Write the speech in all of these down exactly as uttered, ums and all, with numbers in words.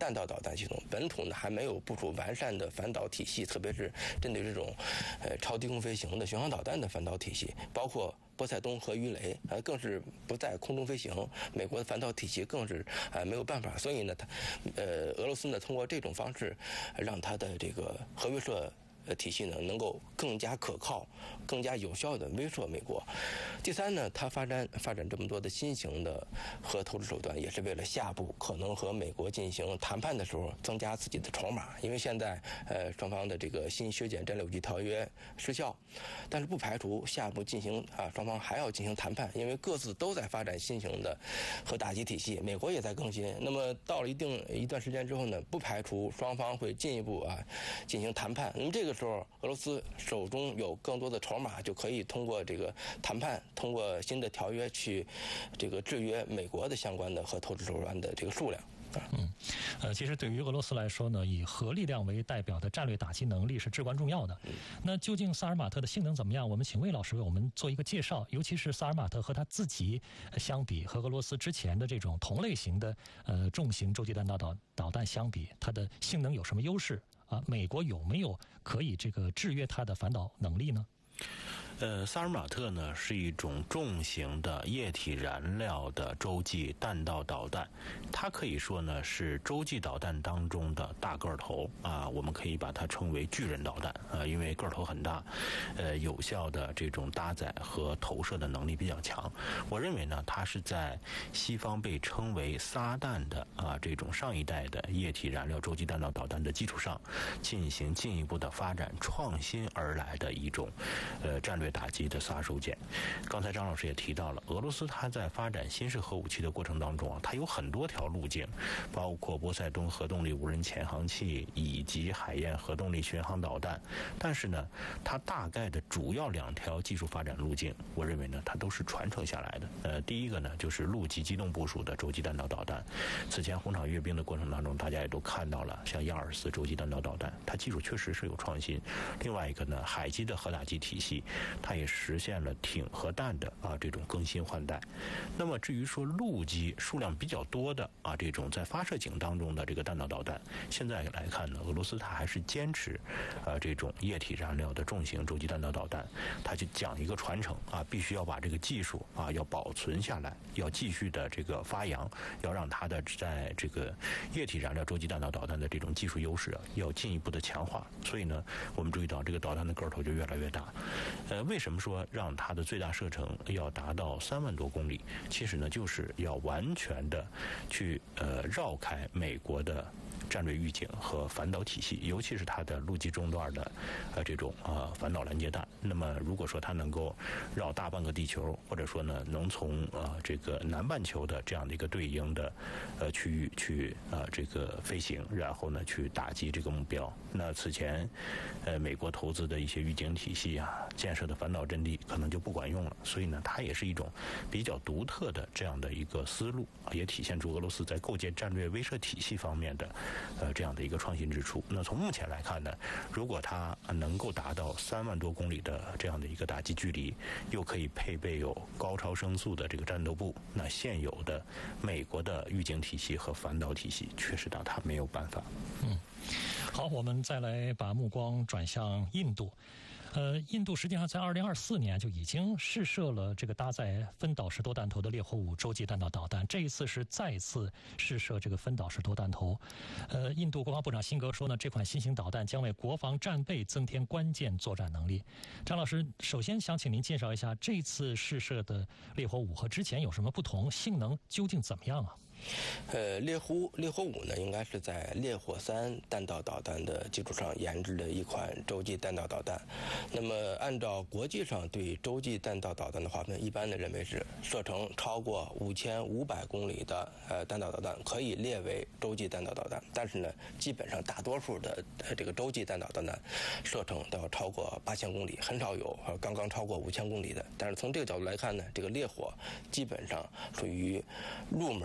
弹道导弹系统，本土呢还没有部署完善的反导体系，特别是针对这种呃超低空飞行的巡航导弹的反导体系，包括波塞冬和鱼雷，呃，更是不在空中飞行。美国的反导体系更是呃没有办法，所以呢，它呃俄罗斯呢通过这种方式，让它的这个核威慑呃体系呢能够更加可靠、更加有效地威慑美国。第三呢，它发展发展这么多的新型的核投掷手段，也是为了下步可能和美国进行谈判的时候增加自己的筹码。因为现在呃双方的这个新削减战略武器条约失效，但是不排除下步进行啊双方还要进行谈判，因为各自都在发展新型的核打击体系，美国也在更新。那么到了一定一段时间之后呢，不排除双方会进一步啊进行谈判。那么这个时候，俄罗斯手中有更多的筹码，就可以通过这个谈判，通过新的条约去这个制约美国的相关的核投掷手段的这个数量。 嗯，呃，其实对于俄罗斯来说呢，以核力量为代表的战略打击能力是至关重要的。那究竟萨尔马特的性能怎么样？我们请魏老师为我们做一个介绍，尤其是萨尔马特和他自己相比，和俄罗斯之前的这种同类型的呃重型洲际弹道导导弹相比，它的性能有什么优势啊？美国有没有可以这个制约它的反导能力呢？ 呃，萨尔马特呢是一种重型的液体燃料的洲际弹道导弹，它可以说呢是洲际导弹当中的大个头啊，我们可以把它称为巨人导弹啊，因为个头很大，呃，有效的这种搭载和投射的能力比较强。我认为呢，它是在西方被称为撒旦的啊这种上一代的液体燃料洲际弹道导弹的基础上，进行进一步的发展创新而来的一种呃战略打击的杀手锏。刚才张老师也提到了，俄罗斯它在发展新式核武器的过程当中啊，它有很多条路径，包括波塞冬核动力无人潜航器以及海燕核动力巡航导弹。但是呢，它大概的主要两条技术发展路径，我认为呢，它都是传承下来的。呃，第一个呢，就是陆基机动部署的洲际弹道导弹。此前红场阅兵的过程当中，大家也都看到了，像亚尔斯洲际弹道导弹，它技术确实是有创新。另外一个呢，海基的核打击体系，它也实现了挺核弹的啊这种更新换代。那么至于说陆基数量比较多的啊这种在发射井当中的这个弹道导弹，现在来看呢，俄罗斯它还是坚持啊这种液体燃料的重型洲际弹道导弹，它就讲一个传承啊，必须要把这个技术啊要保存下来，要继续的这个发扬，要让它的在这个液体燃料洲际弹道导弹的这种技术优势啊要进一步的强化。所以呢，我们注意到这个导弹的个头就越来越大。呃，为什么说让它的最大射程要达到三万多公里？其实呢，就是要完全的去呃绕开美国的战略预警和反导体系，尤其是它的陆基中段的呃这种呃反导拦截弹。那么如果说它能够绕大半个地球，或者说呢能从呃这个南半球的这样的一个对应的呃区域去呃这个飞行，然后呢去打击这个目标，那此前呃美国投资的一些预警体系啊，建设的反导阵地可能就不管用了。所以呢，它也是一种比较独特的这样的一个思路，也体现出俄罗斯在构建战略威慑体系方面的呃这样的一个创新之处。那从目前来看呢，如果它能够达到三万多公里的这样的一个打击距离，又可以配备有高超声速的这个战斗部，那现有的美国的预警体系和反导体系确实让它没有办法。 嗯，好，我们再来把目光转向印度。呃，印度实际上在二零二四年就已经试射了这个搭载分导式多弹头的烈火五洲际弹道导弹，这一次是再次试射这个分导式多弹头。呃，印度国防部长辛格说呢，这款新型导弹将为国防战备增添关键作战能力。张老师，首先想请您介绍一下这次试射的烈火五和之前有什么不同，性能究竟怎么样啊？ 呃，烈火烈火五呢，应该是在烈火三弹道导弹的基础上研制的一款洲际弹道导弹。那么，按照国际上对洲际弹道导弹的划分，一般的认为是射程超过五千五百公里的呃弹道导弹可以列为洲际弹道导弹。但是呢，基本上大多数的呃这个洲际弹道导弹射程都要超过八千公里，很少有呃刚刚超过五千公里的。但是从这个角度来看呢，这个烈火基本上属于入门型的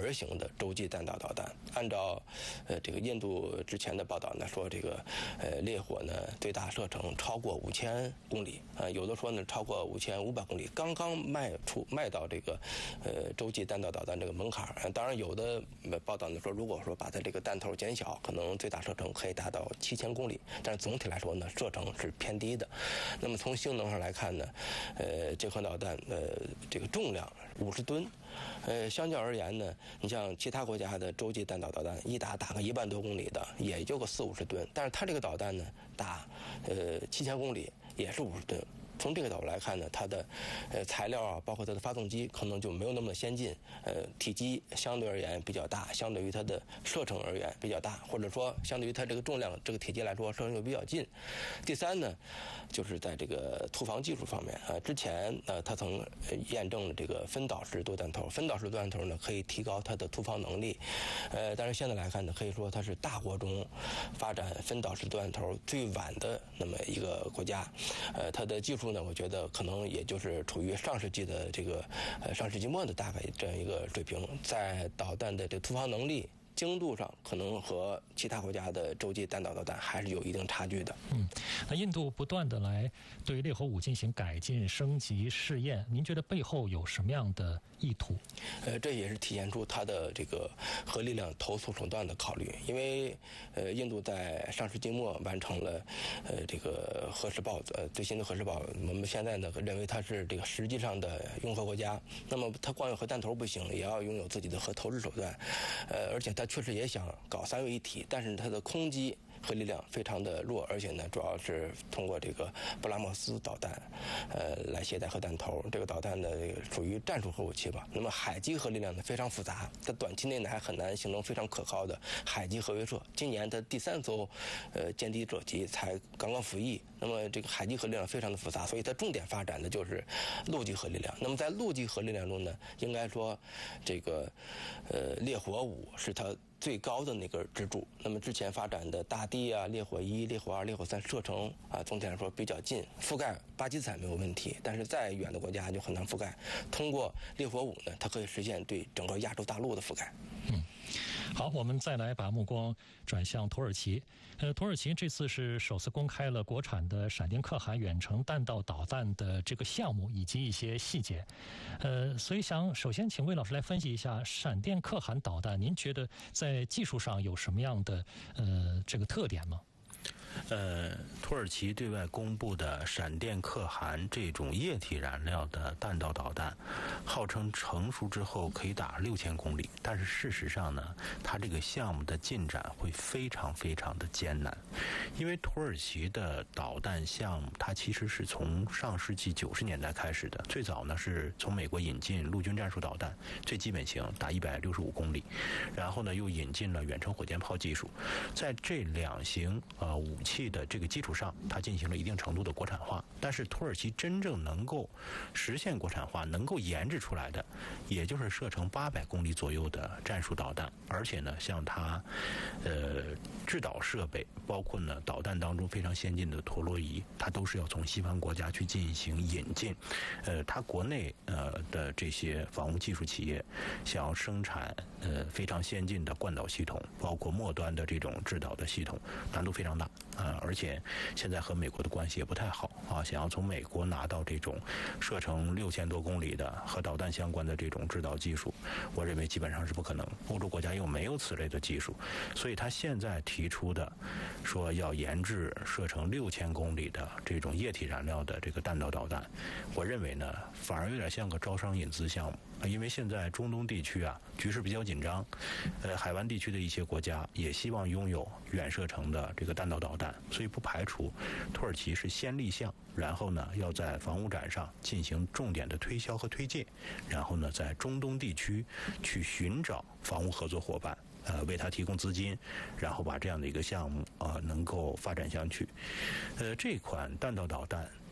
的洲际弹道导弹。按照呃这个印度之前的报道呢，说这个呃烈火呢最大射程超过五千公里，呃有的说呢超过五千五百公里，刚刚迈出迈到这个呃洲际弹道导弹这个门槛。当然有的报道呢说，如果说把它这个弹头减小，可能最大射程可以达到七千公里，但是总体来说呢，射程是偏低的。那么从性能上来看呢，呃这颗导弹呃这个重量五十吨。呃，相较而言呢，你像其他国家的洲际弹道导弹，一打打个一万多公里的，也就个四五十吨，但是它这个导弹呢，打呃七千公里也是五十吨。从这个角度来看呢，它的呃材料啊，包括它的发动机，可能就没有那么先进，呃，体积相对而言比较大，相对于它的射程而言比较大，或者说相对于它这个重量、这个体积来说，射程又比较近。第三呢，就是在这个突防技术方面啊、呃，之前呃，它曾验证了这个分导式多弹头，分导式多弹头呢可以提高它的突防能力，呃，但是现在来看呢，可以说它是大国中发展分导式多弹头最晚的那么一个国家，呃，它的技术呢，我觉得可能也就是处于上世纪的这个呃上世纪末的大概这样一个水平，在导弹的这突防能力、精度上，可能和其他国家的洲际弹道导弹还是有一定差距的。 嗯，那印度不断的来对烈火五进行改进、升级、试验，您觉得背后有什么样的意图？ 呃，这也是体现出它的这个核力量投诉手段的考虑，因为呃，印度在上世纪末完成了呃这个核试爆，呃最新的核试爆，我们现在呢认为它是这个实际上的拥核国家。那么它光有核弹头不行，也要拥有自己的核投掷手段，呃，而且它确实也想搞三位一体，但是它的空基核力量非常的弱，而且呢，主要是通过这个布拉莫斯导弹，呃，来携带核弹头。这个导弹呢，属于战术核武器吧。那么海基核力量呢非常复杂，在短期内呢还很难形成非常可靠的海基核威慑。今年的第三艘，呃，歼敌者级才刚刚服役。那么这个海基核力量非常的复杂，所以它重点发展的就是陆基核力量。那么在陆基核力量中呢，应该说，这个，呃，烈火五是它最高的那个支柱。那么之前发展的大地啊、烈火一、烈火二、烈火三射程啊，总体来说比较近，覆盖巴基斯坦没有问题，但是再远的国家就很难覆盖。通过烈火五呢，它可以实现对整个亚洲大陆的覆盖。 嗯，好，我们再来把目光转向土耳其。呃，土耳其这次是首次公开了国产的闪电可汗远程弹道导弹的这个项目以及一些细节。呃，所以想首先请魏老师来分析一下闪电可汗导弹，您觉得在技术上有什么样的呃这个特点吗？ 呃，土耳其对外公布的闪电可汗这种液体燃料的弹道导弹，号称成熟之后可以打六千公里，但是事实上呢，它这个项目的进展会非常非常的艰难，因为土耳其的导弹项目它其实是从上世纪九十年代开始的，最早呢是从美国引进陆军战术导弹，最基本型打一百六十五公里，然后呢又引进了远程火箭炮技术，在这两型呃武器的这个基础上，它进行了一定程度的国产化。但是土耳其真正能够实现国产化、能够研制出来的，也就是射程八百公里左右的战术导弹。而且呢，像它呃制导设备，包括呢导弹当中非常先进的陀螺仪，它都是要从西方国家去进行引进。呃，它国内呃的这些防务技术企业想要生产呃非常先进的惯导系统，包括末端的这种制导的系统，难度非常大啊、呃！而且现在和美国的关系也不太好啊，想要从美国拿到这种射程六千多公里的和导弹相关的这种制导技术，我认为基本上是不可能。欧洲国家又没有此类的技术，所以他现在提出的说要研制射程六千公里的这种液体燃料的这个弹道导弹，我认为呢，反而有点像个招商引资项目。因为现在中东地区啊，局势比较紧张，呃，海湾地区的一些国家也希望拥有远射程的这个弹道导弹，所以不排除土耳其是先立项，然后呢，要在防务展上进行重点的推销和推介，然后呢，在中东地区去寻找防务合作伙伴。呃，为他提供资金，然后把这样的一个项目啊、呃、能够发展下去。呃，这款弹道导弹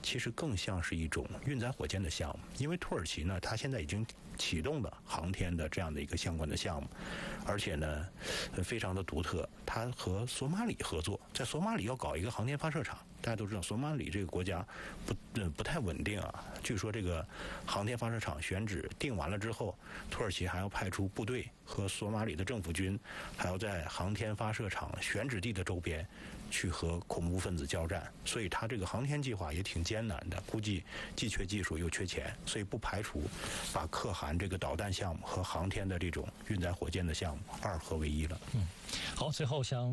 其实更像是一种运载火箭的项目，因为土耳其呢，它现在已经启动了航天的这样的一个相关的项目，而且呢，非常的独特。它和索马里合作，在索马里要搞一个航天发射场。大家都知道，索马里这个国家不呃不太稳定啊。据说这个航天发射场选址定完了之后，土耳其还要派出部队和索马里的政府军，还要在航天发射场选址地的周边去和恐怖分子交战。所以它这个航天计划也挺艰难的，估计既缺技术又缺钱，所以不排除把可汗这个导弹项目和航天的这种运载火箭的项目二合为一了。 嗯，好，最后想